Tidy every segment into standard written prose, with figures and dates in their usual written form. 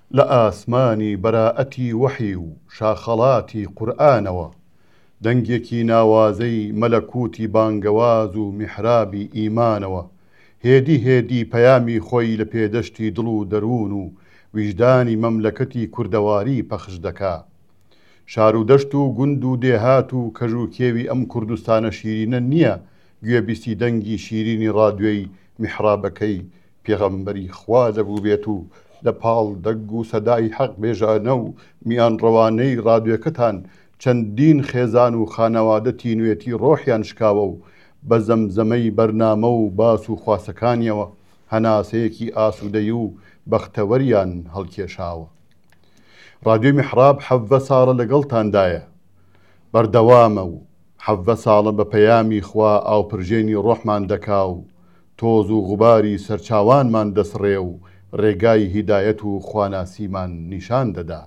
لە ئاسمانی بەراەتی وەحی و شاخەڵاتی قورئانەوە دەنگێکی ناوازەی مەلەکوتی بانگەواز و میحرابی ئیمانەوە هێدی هێدی پەیامی خۆی لە پێدەشتی دڵ و دەروون و ویژدانی مەملەکەتی کوردەواری پەخش دەکا. شار و دەشت و گوند و دێهات و کەژ و کێوی ئەم کوردستانە شیرینە نییە گوێبیستی دەنگی شیرینی ڕادیۆی میحرابەکەی پێغەمبەری خوا دەبوو بێت و لە پاڵ دەگ و سەدای حەق بێژانە و میان ڕەوانەی ڕادیۆکەتان چەندین خێزان و خانەوادە تینوێتی ڕۆحیان شکاوە و بە زەمزەمەی بەرنامە و باس و خواسەکانیەوە هەناسەیەکی ئاسوودەی و بەختەوەریان هەڵکێشاوە. ڕادیۆی میحراب 17 ساڵە لەگەڵتاندایە، بەردەوامە و 17 ساڵە بە پەیامی خوا ئاوپرژێنی ڕۆحمان دەکا و تۆز و غوباری سەرچاوانمان دەسڕێ و ڕێگای هیدایەت و خواناسیمان نیشان دەدا.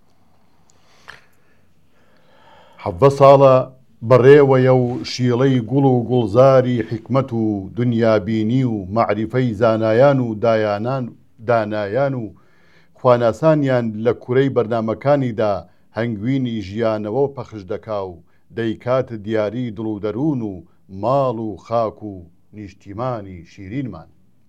17 ساڵە بەڕێوەیە و شیڵەی گوڵ و گوڵزاری حکمت و دنیابینی و معریفەی زانایان و دانایان و خواناسانیان لە کوورەی بەرنامەکانیدا هەنگوینی ژیانەوە پەخش دەکا و دەیکاتە دیاری دڵ و دەروون و ماڵ و خاک و نیشتیمانی شیرینمان.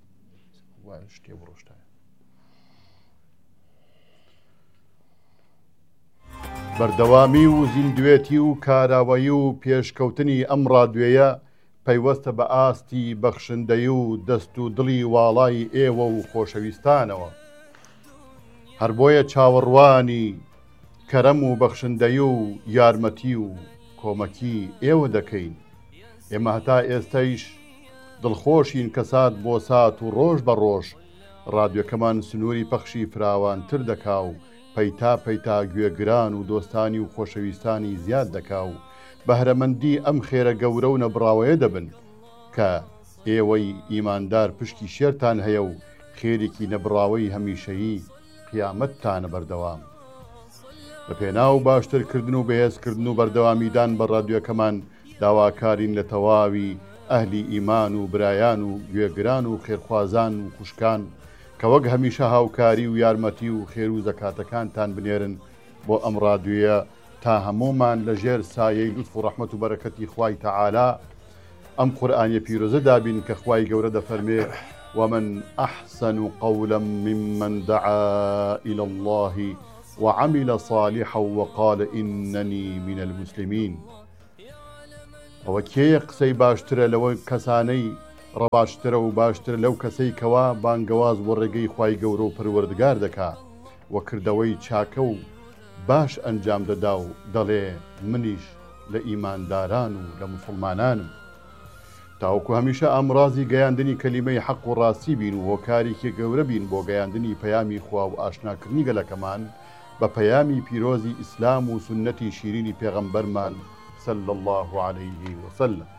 بەردەوامی و زیندوێتی و کاراوایی و پێشکەوتنی ئەم ڕادیۆیە پەیوەستە بە ئاستی بەخشندەی و دەست و دڵی واڵای ئێوە و خۆشەویستانەوە. هەر بۆیە چاوەڕوانی کەرەم و بەخشندەی و یارمەتی و کۆمەکی ئێوە دەکەین. ئێمە هەتا ئێستەیش دڵخۆشین کە سات بۆ سات و ڕۆژ بە ڕۆژ ڕادیۆکەمان سنووری پەخشی فراوانتر دەکا و پەیتا پەیتا گوێگران و دۆستانی و خۆشەویستانی زیاد دەکا و بەهرەمەندی ئەم خێرە گەورە و نەبراوەیە دەبن کە ئێوەی ئیماندار پشتی شێرتان هەیە و خێرێکی نەبراوەی هەمیشەیی قیامەتتانە بەردەوام. بە پێناو باشترکردن و بەهێزکردن و بەردەوامیدان بە ڕادیۆکەمان داواکارین لە تەواوی ئەهلی ئیمان و برایان و گوێگران و خێرخوازان و خوشکان کە وەک هەمیشە هاوکاری و یارمەتی و خێر و زەکاتەکانتان بنێرن بۆ ئەم ڕادیۆیە تا هەموومان لە ژێر سایەی لوتف و ڕەحمەت و بەرەکەتی خوای تەعالا ئەم قورئانیە پیرۆزە دابین کە خوای گەورە دەفەرمێ ومن أحسن قولا ممن دعا إلى الله وعمل صالحا وقال إنني من المسلمين. ئەوە کێیە قسەی باشترە لەوە کەسانەی ڕەباشترە و باشتر لەو کەسەی کەوا بانگەواز بۆ ڕێگەی خوای گەورە و پەروەردگار دەکا و کردەوەی چاکە و باش ئەنجام دەدا و دەڵێ منیش لە ئیمانداران و لە موسڵمانانم. تاوەکو هەمیشە ئامڕازی گەیاندنی کەلیمەی حەق و ڕاستی بین و هۆکارێکی گەورە بین بۆ گەیاندنی پەیامی خوا و ئاشناکردنی گەلەکەمان بە پەیامی پیرۆزی ئیسلام و سنەتی شیرینی پێغەمبەرمان صلی الله عليه وسلم.